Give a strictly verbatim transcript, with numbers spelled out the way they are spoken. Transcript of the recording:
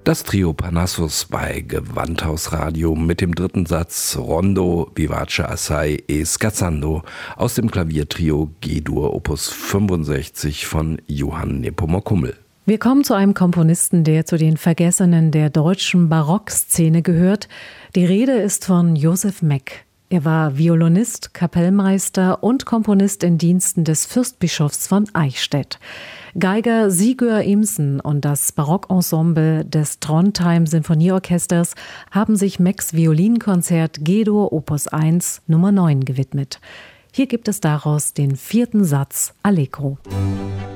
Das Trio Parnassus bei Gewandhaus Radio mit dem dritten Satz Rondo vivace assai e scherzando aus dem Klaviertrio G-Dur Opus fünfundsechzig von Johann Nepomuk Hummel. Wir kommen zu einem Komponisten, der zu den Vergessenen der deutschen Barockszene gehört. Die Rede ist von Joseph Meck. Er war Violinist, Kapellmeister und Komponist in Diensten des Fürstbischofs von Eichstätt. Geiger Sigurd Imsen und das Barockensemble des Trondheim Sinfonieorchesters haben sich Mecks Violinkonzert G-Dur Opus eins Nummer neun gewidmet. Hier gibt es daraus den vierten Satz Allegro.